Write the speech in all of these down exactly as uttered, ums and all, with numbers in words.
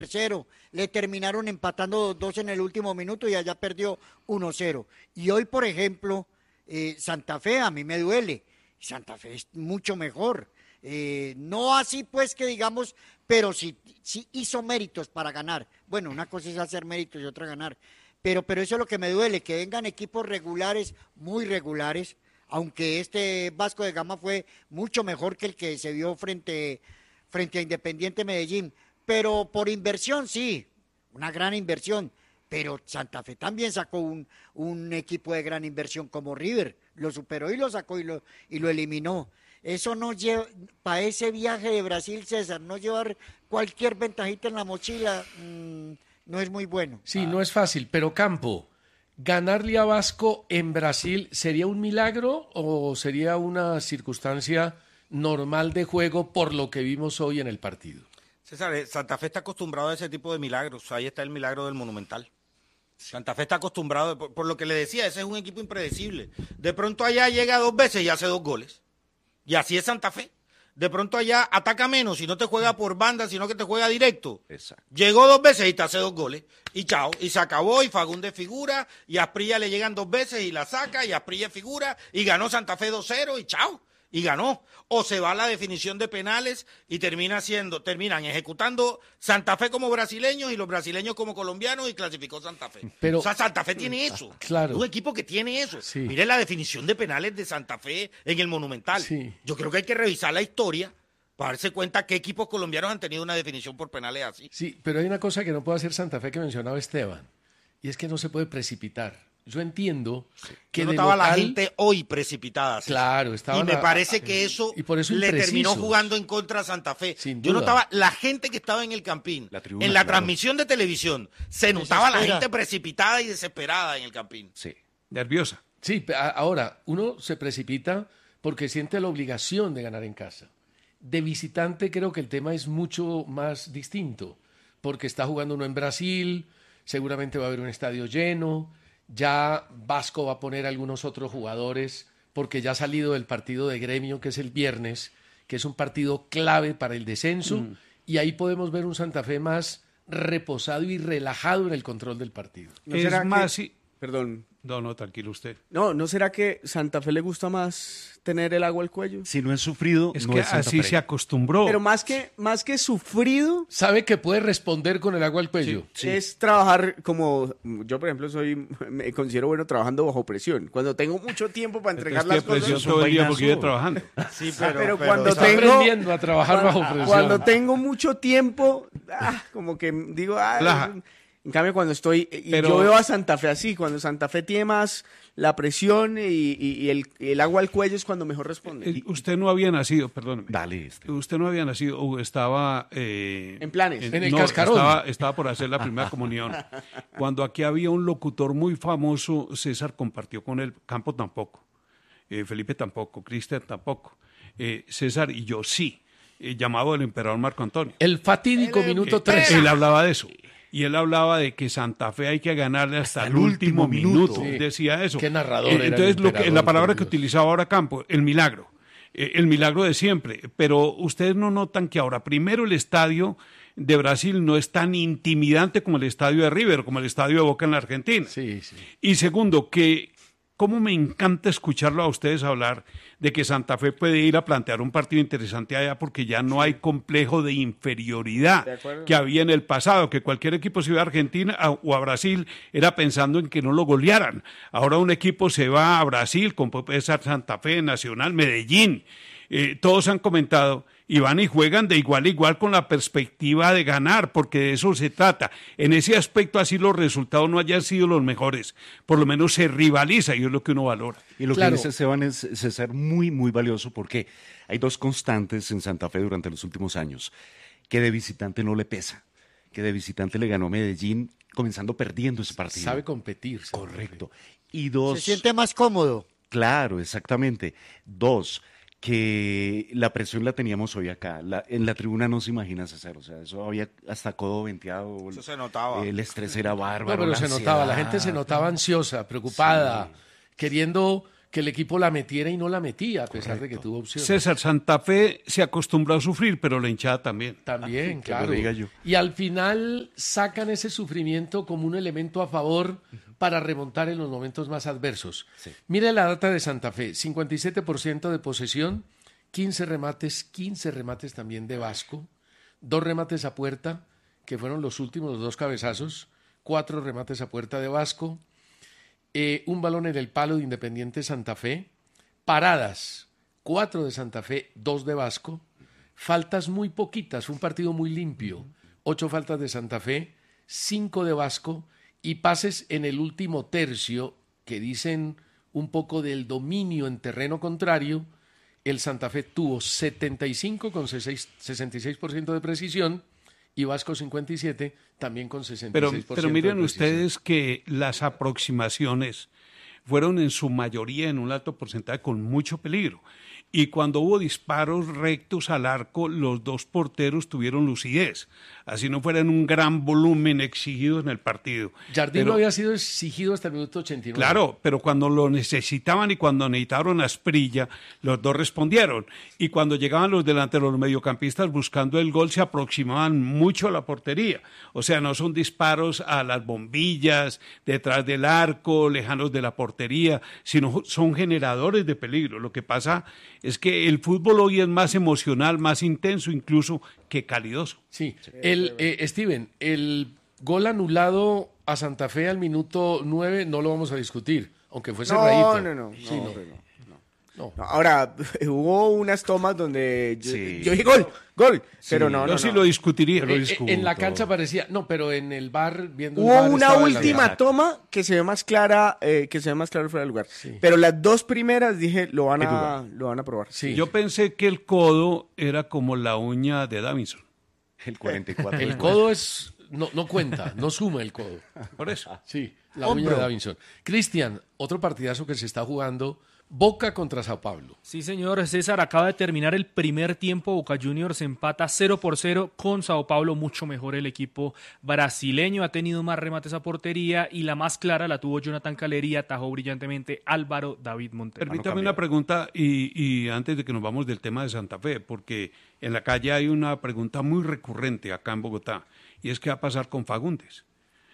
tercero, le terminaron empatando dos dos en el último minuto y allá perdió uno cero. Y hoy, por ejemplo, eh, Santa Fe a mí me duele. Santa Fe es mucho mejor. Eh, no así pues que digamos, pero sí, sí hizo méritos para ganar. Bueno, una cosa es hacer méritos y otra ganar. Pero, pero eso es lo que me duele, que vengan equipos regulares, muy regulares, aunque este Vasco de Gama fue mucho mejor que el que se vio frente, frente a Independiente Medellín. Pero por inversión, sí, una gran inversión. Pero Santa Fe también sacó un, un equipo de gran inversión como River. Lo superó y lo sacó y lo, y lo eliminó. Eso no lleva, para ese viaje de Brasil, César, no llevar cualquier ventajita en la mochila, mmm, no es muy bueno. Sí, ah. no es fácil, pero Campo, ¿ganarle a Vasco en Brasil sería un milagro o sería una circunstancia normal de juego por lo que vimos hoy en el partido? César, Santa Fe está acostumbrado a ese tipo de milagros. Ahí está el milagro del Monumental. Santa Fe está acostumbrado, por, por lo que le decía, ese es un equipo impredecible. De pronto allá llega dos veces y hace dos goles. Y así es Santa Fe. De pronto allá ataca menos y no te juega por banda, sino que te juega directo. Exacto. Llegó dos veces y te hace dos goles. Y chao. Y se acabó, y Fagundes figura, y a Asprilla le llegan dos veces y la saca, y Asprilla figura, y ganó Santa Fe dos cero y chao. Y ganó. O se va a la definición de penales y termina siendo, terminan ejecutando Santa Fe como brasileños y los brasileños como colombianos y clasificó Santa Fe. Pero, o sea, Santa Fe tiene eso. Claro. Un equipo que tiene eso. Sí. Mire la definición de penales de Santa Fe en el Monumental. Sí. Yo creo que hay que revisar la historia para darse cuenta qué equipos colombianos han tenido una definición por penales así. Sí, pero hay una cosa que no puede hacer Santa Fe que mencionaba Esteban, y es que no se puede precipitar. Yo entiendo que Yo de notaba local, la gente hoy precipitada. ¿Sí? Claro, estaba y me la, parece que eso, y por eso le terminó imprecisos. jugando en contra a Santa Fe. Sin Yo duda. notaba la gente que estaba en el Campín, La tribuna, en la claro. transmisión de televisión, se notaba la Desespera. gente precipitada y desesperada en el Campín. Sí. Nerviosa. Sí, a- ahora, uno se precipita porque siente la obligación de ganar en casa. De visitante creo que el tema es mucho más distinto, porque está jugando uno en Brasil, seguramente va a haber un estadio lleno, ya Vasco va a poner algunos otros jugadores, porque ya ha salido del partido de Gremio, que es el viernes, que es un partido clave para el descenso, mm. y ahí podemos ver un Santa Fe más reposado y relajado en el control del partido. ¿No es será más... Que... Si... Perdón. No, no, tranquilo usted. No, ¿no será que Santa Fe le gusta más tener el agua al cuello? Si no es sufrido, es no que es Santa así Fe. se acostumbró. Pero más que, más que sufrido... ¿Sabe que puede responder con el agua al cuello? Sí, sí. Es trabajar como... Yo, por ejemplo, soy me considero bueno trabajando bajo presión. Cuando tengo mucho tiempo para entregar las cosas... Presión todo el día porque vive trabajando. Sí, pero, pero, pero cuando está tengo... aprendiendo a trabajar cuando, bajo presión. Cuando tengo mucho tiempo, ah, como que digo... Ah, en cambio, cuando estoy... Y pero... yo veo a Santa Fe así, cuando Santa Fe tiene más la presión y, y, y el, el agua al cuello es cuando mejor responde. El, usted no había nacido, perdóneme. Dale. Este. Usted no había nacido, estaba... Eh, en planes. En, en el no, cascarón. Estaba, estaba por hacer la primera comunión. Cuando aquí había un locutor muy famoso, César compartió con él, Campo tampoco, eh, Felipe tampoco, Cristian tampoco, eh, César y yo sí, eh, llamado el emperador Marco Antonio. El fatídico él, minuto tres. Él hablaba de eso. Y él hablaba de que Santa Fe hay que ganarle hasta, hasta el último, último minuto. minuto. Sí. Decía eso. Qué narrador eh, era Entonces, el lo que, la palabra que Dios. utilizaba ahora Campo, el milagro. Eh, el milagro de siempre. Pero ustedes no notan que ahora, primero, el estadio de Brasil no es tan intimidante como el estadio de River, como el estadio de Boca en la Argentina. Sí, sí. Y segundo, que cómo me encanta escucharlo a ustedes hablar de que Santa Fe puede ir a plantear un partido interesante allá porque ya no hay complejo de inferioridad de que había en el pasado, que cualquier equipo se iba a Argentina o a Brasil era pensando en que no lo golearan. Ahora un equipo se va a Brasil, como puede ser Santa Fe, Nacional, Medellín. Eh, todos han comentado y van y juegan de igual a igual con la perspectiva de ganar, porque de eso se trata. En ese aspecto, así los resultados no hayan sido los mejores, por lo menos se rivaliza y es lo que uno valora. Y lo Claro. que dice Esteban es, es ser muy, muy valioso porque hay dos constantes en Santa Fe durante los últimos años, que de visitante no le pesa, que de visitante le ganó Medellín comenzando perdiendo ese partido. Sabe competir. Correcto. Y dos... Se siente más cómodo. Claro, exactamente. Dos... que la presión la teníamos hoy acá. La, en la tribuna no se imagina, César. O sea, eso había hasta codo venteado. Eso se notaba. El estrés era bárbaro. No, pero la se ansiedad. notaba, la gente se notaba ansiosa, preocupada, Sí. queriendo que el equipo la metiera y no la metía, a pesar Correcto. de que tuvo opciones. César, Santa Fe se acostumbró a sufrir, pero la hinchada también. También, ah, claro. Yo. Y al final sacan ese sufrimiento como un elemento a favor uh-huh. para remontar en los momentos más adversos. Sí. Mire la data de Santa Fe, cincuenta y siete por ciento de posesión, quince remates, quince remates también de Vasco, dos remates a puerta, que fueron los últimos, los dos cabezazos, cuatro remates a puerta de Vasco, eh, un balón en el palo de Independiente Santa Fe, paradas, cuatro de Santa Fe, dos de Vasco, faltas muy poquitas, un partido muy limpio, ocho faltas de Santa Fe, cinco de Vasco y pases en el último tercio que dicen un poco del dominio en terreno contrario. El Santa Fe tuvo setenta y cinco con sesenta y seis por ciento de precisión y Vasco cincuenta y siete también con sesenta y seis por ciento pero, pero miren de ustedes que las aproximaciones fueron en su mayoría en un alto porcentaje con mucho peligro. Y cuando hubo disparos rectos al arco, los dos porteros tuvieron lucidez. Así no fuera en un gran volumen exigido en el partido. Jardín no había sido exigido hasta el minuto ochenta y nueve. Claro, pero cuando lo necesitaban y cuando necesitaron a Asprilla, los dos respondieron. Y cuando llegaban los delanteros, los mediocampistas buscando el gol, se aproximaban mucho a la portería. O sea, no son disparos a las bombillas, detrás del arco, lejanos de la portería, sino son generadores de peligro. Lo que pasa es que el fútbol hoy es más emocional, más intenso incluso que calidoso. Sí, el, eh, Steven, el gol anulado a Santa Fe al minuto nueve no lo vamos a discutir, aunque fue cerradito. No, no, no. Sí, no, no. no. No. No, ahora, hubo unas tomas donde yo, sí. yo dije gol, gol, sí, pero no, yo no. sí no. lo discutiría. Lo discuto. En la cancha parecía, no, pero en el bar viendo hubo el bar una última toma que se ve más clara, eh, que se ve más clara fuera del lugar. Sí. Pero las dos primeras dije lo van a, lo van a probar. Sí. Yo pensé que el codo era como la uña de Davinson. El cuarenta y cuatro. El codo es no, no cuenta, no suma el codo. Por eso. Sí, la Hombro. uña de Davinson. Cristian, otro partidazo que se está jugando. Boca contra Sao Paulo. Sí, señor César, acaba de terminar el primer tiempo. Boca Juniors empata cero por cero con Sao Paulo, mucho mejor el equipo brasileño. Ha tenido más remates a portería y la más clara la tuvo Jonathan Caleri, atajó brillantemente Álvaro David Montero. Permítame una pregunta y, y antes de que nos vamos del tema de Santa Fe, porque en la calle hay una pregunta muy recurrente acá en Bogotá y es qué va a pasar con Fagundes.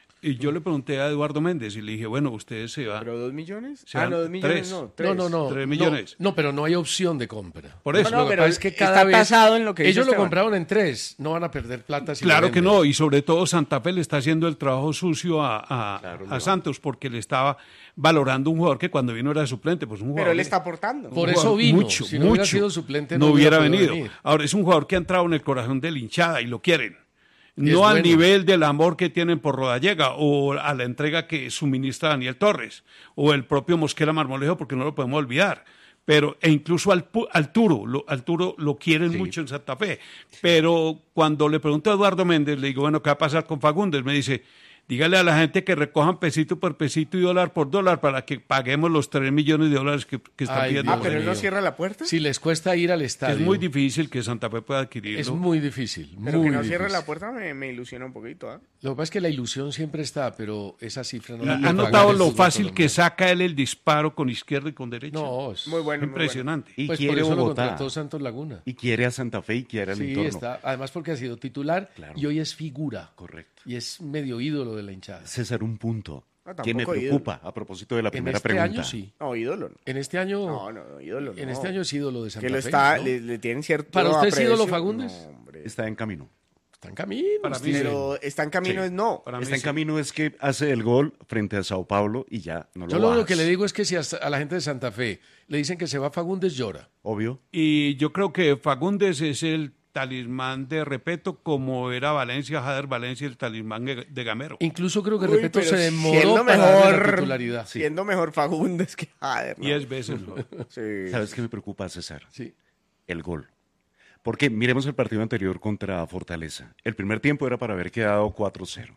Y yo le pregunté a Eduardo Méndez y le dije, bueno, ustedes se van. ¿Pero dos millones? Ah, no, dos millones tres. no. Tres. No, no, no. Tres millones. No, no, pero no hay opción de compra. Por eso. No, no, lo pero que pasa es que cada está vez tasado en lo que ellos lo Esteban. compraron en tres, no van a perder plata si Claro lo que venden. no, y sobre todo Santa Fe le está haciendo el trabajo sucio a, a, Claro, a no. Santos porque le estaba valorando un jugador que cuando vino era suplente, pues un jugador. Pero él está aportando. Por un eso jugador vino. mucho, Si no hubiera mucho. sido suplente, no, no hubiera hubiera podido venido. venir. Ahora es un jugador que ha entrado en el corazón de la hinchada y lo quieren. Y No es al bueno. nivel del amor que tienen por Rodallega o a la entrega que suministra Daniel Torres o el propio Mosquera Marmolejo, porque no lo podemos olvidar. Pero, e incluso al, al Turo, lo, al Turo lo quieren Sí. mucho en Santa Fe. Pero cuando le pregunto a Eduardo Méndez, le digo, bueno, ¿qué va a pasar con Fagundes? Me dice, dígale a la gente que recojan pesito por pesito y dólar por dólar para que paguemos los tres millones de dólares que, que están Ay, pidiendo. Ah, Dios pero él no mío. cierra la puerta. Si les cuesta ir al estadio. Es muy difícil que Santa Fe pueda adquirirlo. Es muy difícil. Pero muy que no cierre difícil. la puerta me, me ilusiona un poquito. ¿eh? Lo que pasa es que la ilusión siempre está, pero esa cifra no la ¿Ha puede notado pagar el lo fútbol fácil que colombiano. saca él el disparo con izquierda y con derecha? No, es Muy bueno. muy Impresionante. Y pues por quiere eso lo Bogotá. contrató Santos Laguna. Y quiere a Santa Fe y quiere al Sí, entorno. está. Además porque ha sido titular Claro. y hoy es figura. Correcto. Y es medio ídolo de la hinchada. César, un punto Ah, tampoco que me ídolo. preocupa a propósito de la En primera este pregunta. año sí. bueno. No, ídolo. No, En este año. no, no ídolo. En no. este año es ídolo de Santa Que lo Fe. está, ¿no? le, le tienen cierto ¿Para usted es aprecio. ídolo Fagundes? No, hombre. Está en camino. Está en camino. Para mí Steven. Pero está en camino, Sí. es no. Para mí Está en sí. camino es que hace el gol frente a Sao Paulo y ya no lo Yo lo único bajas. que le digo es que si a, a la gente de Santa Fe le dicen que se va Fagundes, llora. Obvio. Y yo creo que Fagundes es el talismán de Repeto, como era Valencia, Jader Valencia, el talismán de de Gamero. Incluso creo que Uy, Repeto pero se demoró siendo para darle la mejor- titularidad. Siendo mejor Fagundes que Jader. ¿no? Diez veces. ¿no? Sí. ¿Sabes qué me preocupa, César? Sí. El gol. Porque miremos el partido anterior contra Fortaleza. El primer tiempo era para haber quedado cuatro cero.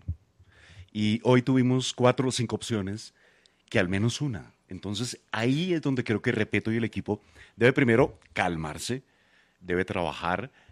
Y hoy tuvimos cuatro o cinco opciones, que al menos una. Entonces ahí es donde creo que Repeto y el equipo debe primero calmarse, debe trabajar,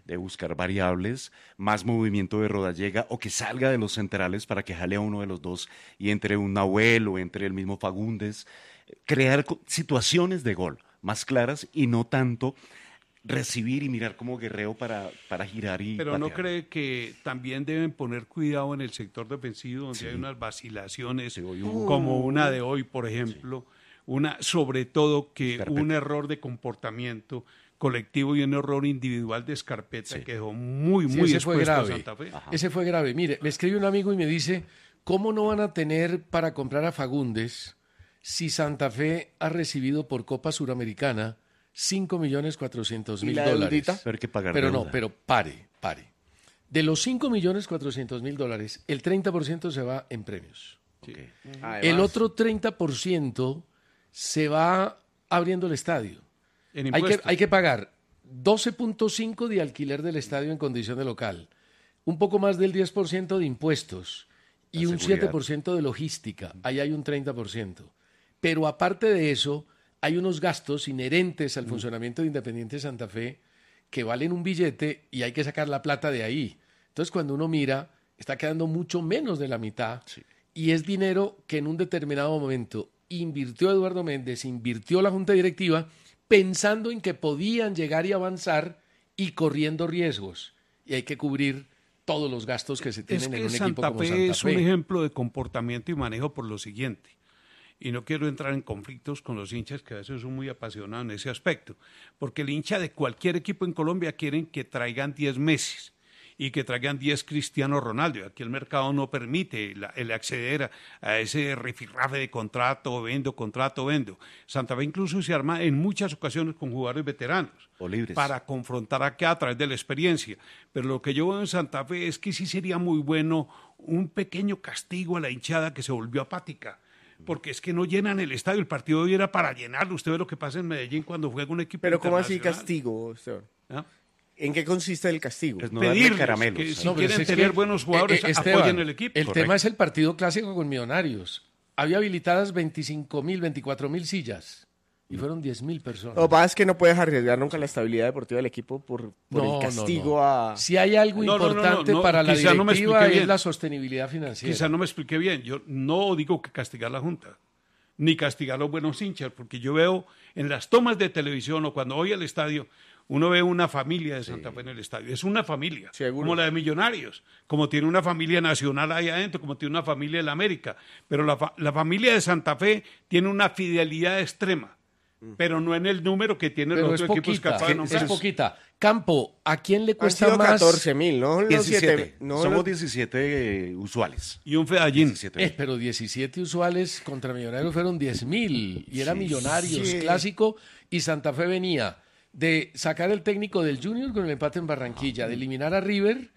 de buscar variables, más movimiento de Rodallega o que salga de los centrales para que jale a uno de los dos y entre un Nahuel o entre el mismo Fagundes, crear situaciones de gol más claras y no tanto recibir y mirar como guerreo para, para girar y Pero patear. ¿no cree que también deben poner cuidado en el sector defensivo donde sí. hay unas vacilaciones sí, un... como una de hoy, por ejemplo, sí. una sobre todo que Scarpetta. Un error de comportamiento colectivo y un error individual de Scarpetta sí. que dejó muy, muy sí, ese fue grave. a Santa Fe. Ajá. Ese fue grave. Mire, me escribe un amigo y me dice, ¿cómo no van a tener para comprar a Fagundes si Santa Fe ha recibido por Copa Suramericana cinco millones cuatrocientos mil dólares? Pero, hay que pagar pero deuda. no, pero pare, pare. De los cinco millones cuatrocientos mil dólares, el treinta por ciento se va en premios. Okay. Además, el otro treinta por ciento se va abriendo el estadio. En hay, que, hay que pagar doce punto cinco de alquiler del estadio en condición de local, un poco más del diez por ciento de impuestos y La un seguridad. siete por ciento de logística. Ahí hay un treinta por ciento. Pero aparte de eso, hay unos gastos inherentes al funcionamiento de Independiente Santa Fe que valen un billete y hay que sacar la plata de ahí. Entonces, cuando uno mira, está quedando mucho menos de la mitad Sí. y es dinero que en un determinado momento invirtió Eduardo Méndez, invirtió la Junta Directiva, pensando en que podían llegar y avanzar y corriendo riesgos. Y hay que cubrir todos los gastos que se tienen es que en un Santa equipo como Fe Santa Fe. es un ejemplo de comportamiento y manejo por lo siguiente. Y no quiero entrar en conflictos con los hinchas que a veces son muy apasionados en ese aspecto, porque el hincha de cualquier equipo en Colombia quieren que traigan diez meses y que traigan diez Cristiano Ronaldo. Aquí el mercado no permite el, el acceder a, a ese rifirrafe de contrato, vendo, contrato, vendo. Santa Fe incluso se arma en muchas ocasiones con jugadores veteranos O libres. para confrontar acá a través de la experiencia. Pero lo que yo veo en Santa Fe es que sí sería muy bueno un pequeño castigo a la hinchada que se volvió apática. Porque es que no llenan el estadio, el partido hoy era para llenarlo. Usted ve lo que pasa en Medellín cuando juega un equipo Pero ¿cómo así internacional. castigo, Esteban? ¿Ah? ¿En qué consiste el castigo? Pues no darle Pedirles caramelos. que si No, pero quieren es tener que, buenos jugadores, eh, eh, Esteban, apoyen el equipo. El Correcto. tema es el partido clásico con Millonarios. Había habilitadas veinticinco mil, veinticuatro mil sillas y fueron diez mil personas. Lo que pasa es que no puedes arriesgar nunca la estabilidad deportiva del equipo por, por No, el castigo no, no. a... Si hay algo No, no, no, importante no, no, para la quizá no me directiva expliqué es bien. la sostenibilidad financiera. Quizá no me expliqué bien. Yo no digo que castigar la Junta, ni castigar a los buenos hinchas, porque yo veo en las tomas de televisión o cuando voy al estadio, uno ve una familia de Santa Fe en el estadio. Es una familia, Seguro. como la de Millonarios, como tiene una familia nacional ahí adentro, como tiene una familia de la América. Pero la, fa- la familia de Santa Fe tiene una fidelidad extrema, pero no en el número que tiene Pero los es otros equipos poquita, capaz de es nombrar. poquita. Campo, ¿a quién le Han cuesta sido más? catorce mil, ¿no? Los diecisiete. siete, no Somos los- diecisiete eh, usuales. Y un Fedallín. diecisiete. Eh, pero diecisiete usuales contra Millonarios fueron diez mil y era Sí, Millonarios, sí. clásico, y Santa Fe venía de sacar el técnico del Junior con el empate en Barranquilla, de eliminar a River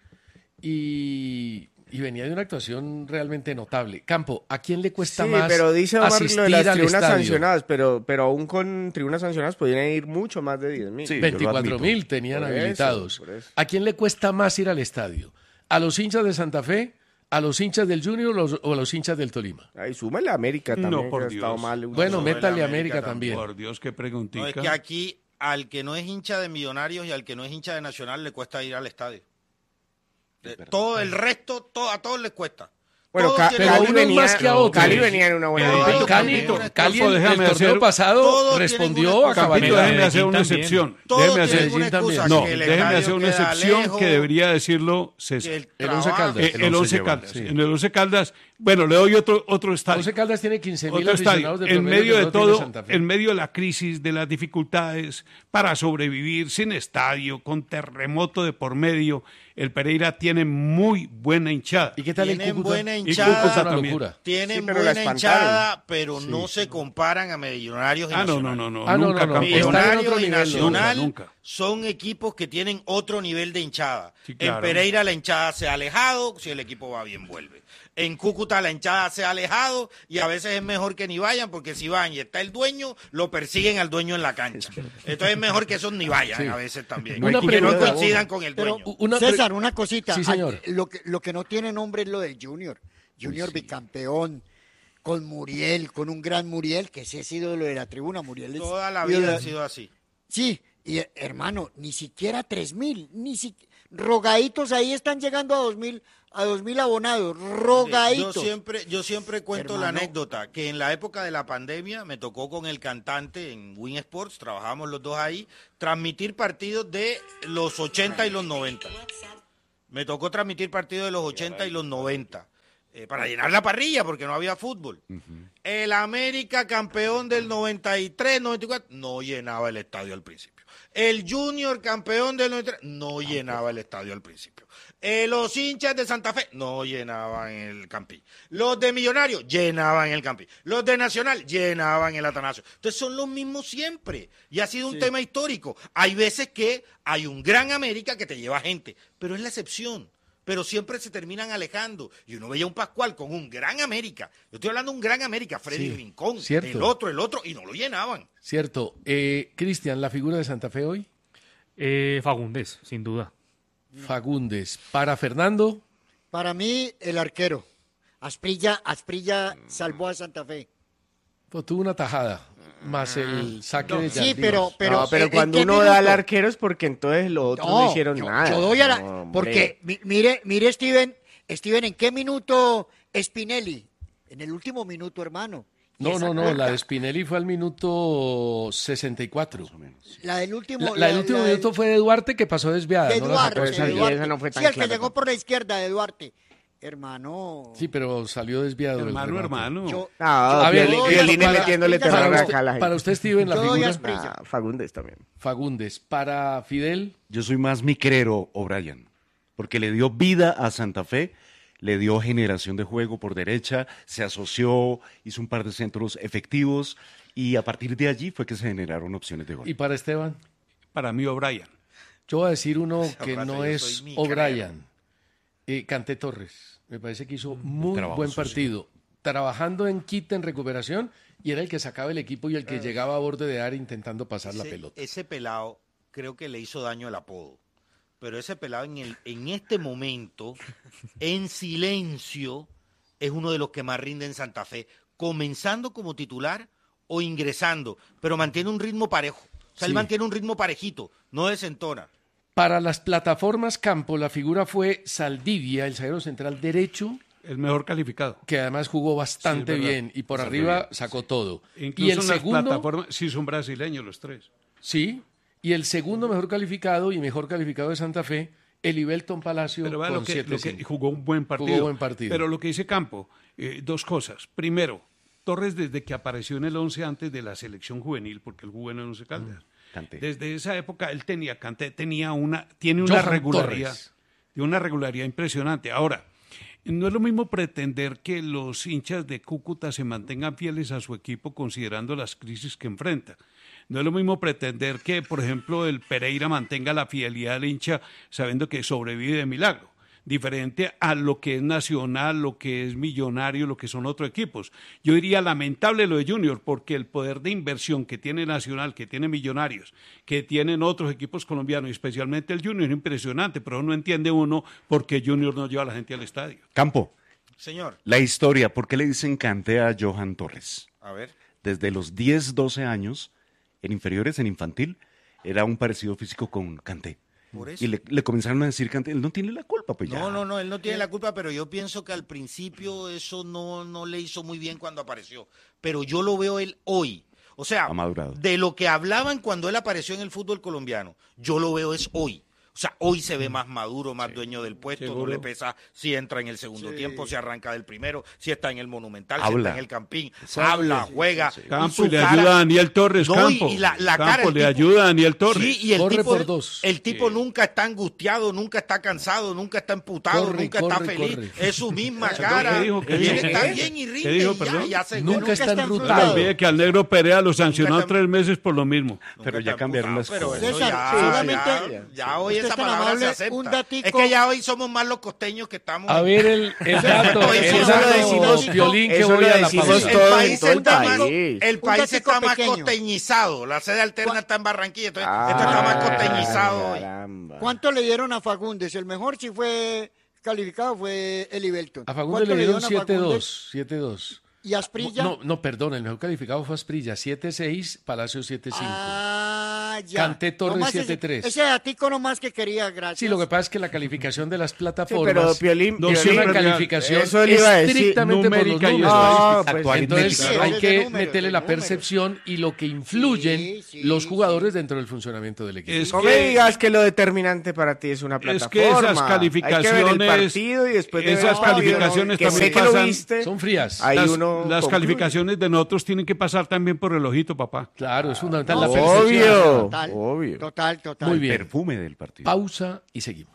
y, y venía de una actuación realmente notable. Campo, ¿a quién le cuesta Sí, más pero dice Omar asistir lo de las al tribunas estadio? sancionadas, pero, pero aún con tribunas sancionadas podrían ir mucho más de diez mil. Sí. yo lo veinticuatro mil admito. tenían Por eso, habilitados. por eso. ¿A quién le cuesta más ir al estadio? ¿A los hinchas de Santa Fe? ¿A los hinchas del Junior los- o a los hinchas del Tolima? Ahí súmale a América No, también, por que ha estado Dios. mal. Bueno, Sobre la métale a América América también. Por Dios, qué preguntita. No, es que aquí al que no es hincha de Millonarios y al que no es hincha de Nacional le cuesta ir al estadio. Eh, Todo el resto, to- a todos les cuesta. Bueno, Todos Ca- tienen- pero Cali, unos venía, más que a otros. Cali venía en una buena Pero dinámica. ellos Cali, también. Cali Campo, el, déjame el torneo hacer- pasado Todos respondió tienen a una Campito, cabalidad. déjeme hacer una también. excepción. Todos Déjeme tienen hacer, una Medellín excusa, también. no, que el déjeme estadio hacer una queda excepción lejos, que debería decirlo que César. el El Once trabajo- Caldas. Eh, el el Once Once lleva, Caldas. sí. En el Once Caldas, bueno, le doy otro, otro estadio. Once Caldas tiene quince mil Otro aficionados estadio. de En promedio medio que de no tiene todo, Santa Fe. en medio de la crisis, de las dificultades para sobrevivir sin estadio, con terremoto de por medio, el Pereira tiene muy buena hinchada. ¿Y qué tal en Tienen Cúcuta? buena Y hinchada. Cúcuta es una también. locura. Tienen Sí, pero la buena espantaron. hinchada, pero no se comparan a Millonarios y Ah, no, Nacional. no, no, no, Ah, no, nunca, no, no. campeón. Están en Millonarios otro y nivel, Nacional nunca, nunca. son equipos que tienen otro nivel de hinchada. Sí, claro. En Pereira la hinchada se ha alejado, si el equipo va bien vuelve. En Cúcuta la hinchada se ha alejado y a veces es mejor que ni vayan, porque si van y está el dueño, lo persiguen al dueño en la cancha. Entonces es mejor que esos ni vayan Sí. a veces también. Una que no pregunta. coincidan con el Pero, dueño. Una pre- César, una cosita. Sí, señor. Ay, Lo que, lo que no tiene nombre es lo de Junior. Junior bicampeón, con Muriel, con un gran Muriel, que ese ha sido lo de la tribuna. Muriel es Toda la ídolo vida de- ha sido así. Sí, Y hermano, ni siquiera tres mil, ni si, rogaditos ahí están llegando a dos mil, a dos mil abonados, rogaditos. Yo siempre, yo siempre cuento Hermano. la anécdota que en la época de la pandemia me tocó con el cantante en Win Sports, trabajamos los dos ahí, transmitir partidos de los ochenta y los noventa. Me tocó transmitir partidos de los ochenta y los noventa. Eh, para llenar la parrilla porque no había fútbol. Uh-huh. El América campeón del noventa y tres, noventa y cuatro no llenaba el estadio al principio. El Junior campeón del noventa y tres no llenaba el estadio al principio. Eh, los hinchas de Santa Fe no llenaban el Campín. Los de Millonarios llenaban el Campín. Los de Nacional llenaban el Atanasio. Entonces son los mismos siempre. Y ha sido un sí. tema histórico. Hay veces que hay un gran América que te lleva gente, pero es la excepción. Pero siempre se terminan alejando. Y uno veía un Pascual con un gran América. Yo estoy hablando de un gran América, Freddy sí, Rincón, cierto. el otro, el otro, y no lo llenaban. Cierto. Eh, Cristian, ¿la figura de Santa Fe hoy? Eh, Fagundes, sin duda. Fagundes. ¿Para Fernando? Para mí, el arquero. Asprilla, Asprilla salvó a Santa Fe. Pues tuvo una tajada. Más el saque no, de Jardín. Sí, pero, pero, no, pero cuando uno minuto? da al arquero es porque entonces los otros no, no hicieron yo, nada. Yo doy a la, no, porque mi, mire, mire Steven, Steven, ¿en qué minuto Spinelli? En el último minuto, hermano. No, no, no, la de Spinelli fue al minuto sesenta y cuatro. Más o menos. La del último, la, la del último la minuto del... fue de Duarte que pasó desviada. De no Duarte, la de esa, Duarte. Esa no fue tan sí, el clara, que llegó ¿no? por la izquierda de Duarte. Hermano. Sí, pero salió desviado. Hermano, hermano. Yo, no, a ver, Violín metiéndole terror acá a la gente. Para usted, Steven, la yo figura. Ah, Fagundes también. Fagundes. Para Fidel. Yo soy más miquero O'Brien, porque le dio vida a Santa Fe, le dio generación de juego por derecha, se asoció, hizo un par de centros efectivos y a partir de allí fue que se generaron opciones de gol. ¿Y para Esteban? Para mí, O'Brien. Yo voy a decir uno que no es O'Brien. Eh, Kanté Torres. Me parece que hizo muy buen partido. Sí. Trabajando en quita, en recuperación, y era el que sacaba el equipo y el que eh, llegaba a borde de área intentando pasar ese, la pelota. Ese pelado creo que le hizo daño el apodo. Pero ese pelado en, el, en este momento, en silencio, es uno de los que más rinde en Santa Fe, comenzando como titular o ingresando, pero mantiene un ritmo parejo. O sea, sí. él mantiene un ritmo parejito, no desentona. Para las plataformas campo, la figura fue Saldivia, el zaguero central derecho. El mejor calificado. Que además jugó bastante sí, bien y por sí, arriba bien. sacó sí. todo. Incluso y el en segundo, las plataformas, sí son brasileños los tres. Sí, y el segundo mejor calificado y mejor calificado de Santa Fe, Elibelton Palacio Pero, con lo que, siete, lo que jugó un buen partido. Jugó buen partido. Pero lo que dice Campo, eh, dos cosas. Primero, Torres desde que apareció en el once antes de la selección juvenil, porque él jugó en el once Caldas. Mm. Kanté. Desde esa época él tenía, Kanté tenía una, tiene una Johan regularidad, Torres. tiene una regularidad impresionante. Ahora, no es lo mismo pretender que los hinchas de Cúcuta se mantengan fieles a su equipo considerando las crisis que enfrenta. No es lo mismo pretender que, por ejemplo, el Pereira mantenga la fidelidad del hincha sabiendo que sobrevive de milagro. Diferente a lo que es Nacional, lo que es Millonario, lo que son otros equipos. Yo diría lamentable lo de Junior, porque el poder de inversión que tiene Nacional, que tiene Millonarios, que tienen otros equipos colombianos, y especialmente el Junior, es impresionante, pero no entiende uno por qué Junior no lleva a la gente al estadio. Campo. Señor. La historia, ¿por qué le dicen Kanté a Johan Torres? A ver. Desde los diez, doce años, en inferiores, en infantil, era un parecido físico con Kanté. Por eso. Y le, le comenzaron a decir que él no tiene la culpa, pues ya. No, no, no, él no tiene la culpa, pero yo pienso que al principio eso no, no le hizo muy bien cuando apareció. Pero yo lo veo él hoy. O sea, de lo que hablaban cuando él apareció en el fútbol colombiano, yo lo veo es hoy. O sea, hoy se ve más maduro, más sí, dueño del puesto, seguro. No le pesa si entra en el segundo sí. tiempo, si arranca del primero, si está en el Monumental, habla. si está en el Campín, habla, juega. Sí. Campo y le cara, ayuda a Daniel Torres, no, Campo. Y la, la Campo cara, le tipo, ayuda a Daniel Torres. Sí, y el corre tipo, por dos. El tipo sí. nunca está angustiado, nunca está cansado, nunca está emputado, corre, nunca corre, está feliz. Corre. Es su misma cara. ¿Qué dijo? ¿Qué y dijo? él está bien y rinde. ¿Qué dijo, ya, ya se nunca, nunca está enrutado. No olvide que al negro Perea lo sancionó a tres meses por lo mismo. Pero ya cambiaron las cosas. Pero ya, ya hoy esa palabra se acepta. Es que ya hoy somos más los costeños que estamos. A ver el, el dato. Eso lo decimos, Violín, que eso voy lo a la decimos pausa. todo, el país todo el está país. más, el país está más pequeño. costeñizado. La sede alterna está en Barranquilla. Entonces, Ah, esto está más costeñizado hoy. caramba. ¿Cuánto le dieron a Fagundes? El mejor si fue calificado fue Elibelton. A Fagundes le dieron siete dos. siete dos. ¿Y Asprilla? No, no, perdón, el mejor calificado fue Asprilla, siete seis, Palacio siete cinco. Ah, Ah, ya. Kanté Torres Nomás siete ese, tres. ese datico nomás que quería, gracias. Sí, lo que pasa es que la calificación de las Sí, plataformas pero Piolín, No, es sí, una pero calificación eso le iba a decir, estrictamente por los numérica y números. No, pues, actual. Entonces Sí, hay es de que números, meterle de la números. percepción y lo que influyen Sí, sí, los sí. jugadores dentro del funcionamiento del equipo. Es no que- me digas que lo determinante para ti es una Es plataforma. que esas Hay que ver el calificaciones- partido y después de ver esas el partido, calificaciones que también sé que lo pasan- viste, Son frías. ahí las, uno las concluye. calificaciones de nosotros tienen que pasar también por el ojito, papá. Claro, es fundamental No, la obvio. percepción. Total, obvio. total, total. Muy bien. Perfume del partido. Pausa y seguimos.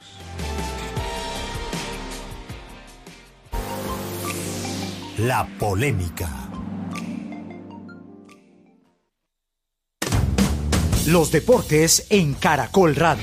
La polémica. Los deportes en Caracol Radio.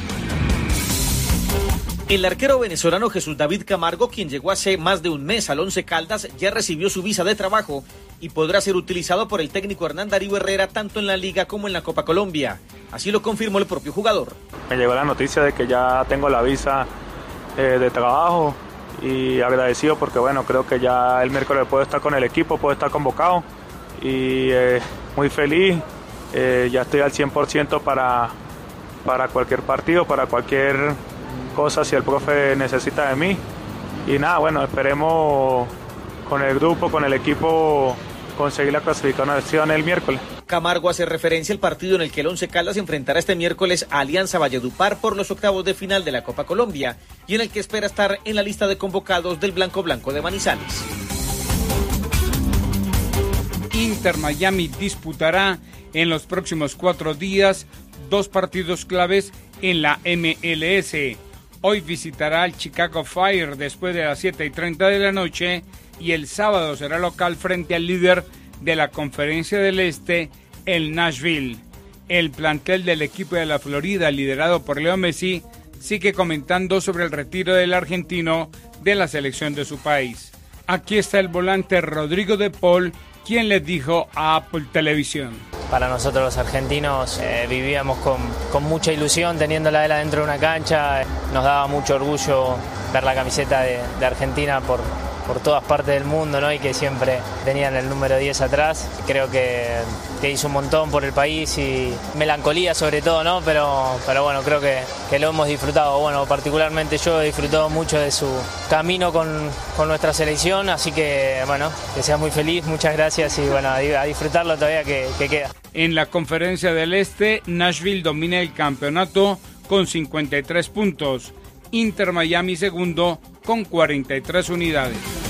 El arquero venezolano Jesús David Camargo, quien llegó hace más de un mes al Once Caldas, ya recibió su visa de trabajo y podrá ser utilizado por el técnico Hernán Darío Herrera tanto en la Liga como en la Copa Colombia. Así lo confirmó el propio jugador. Me llegó la noticia de que ya tengo la visa eh, de trabajo y agradecido porque bueno, creo que ya el miércoles puedo estar con el equipo, puedo estar convocado y eh, muy feliz, eh, ya estoy al cien por ciento para, para cualquier partido, para cualquier cosa si el profe necesita de mí y nada, bueno, esperemos con el grupo, con el equipo conseguir la clasificación el miércoles. Camargo hace referencia al partido en el que el Once Caldas enfrentará este miércoles a Alianza Valledupar por los octavos de final de la Copa Colombia y en el que espera estar en la lista de convocados del Blanco Blanco de Manizales. Inter Miami disputará en los próximos cuatro días dos partidos claves en la M L S. Hoy visitará al Chicago Fire después de las siete y treinta de la noche y el sábado será local frente al líder de la Conferencia del Este, el Nashville. El plantel del equipo de la Florida, liderado por Leo Messi, sigue comentando sobre el retiro del argentino de la selección de su país. Aquí está el volante Rodrigo de Paul, quien les dijo a Apple Televisión. Para nosotros los argentinos eh, vivíamos con, con mucha ilusión teniéndola él adentro de una cancha. Nos daba mucho orgullo ver la camiseta de, de Argentina por, por todas partes del mundo, ¿no? Y que siempre tenían el número diez atrás. Creo que, que hizo un montón por el país y melancolía sobre todo, ¿no? Pero, pero bueno, creo que, que lo hemos disfrutado. Bueno, particularmente yo he disfrutado mucho de su camino con, con nuestra selección, así que bueno, que sea muy feliz, muchas gracias y bueno, a disfrutarlo todavía que, que queda. En la Conferencia del Este, Nashville domina el campeonato con cincuenta y tres puntos. Inter Miami segundo con cuarenta y tres unidades.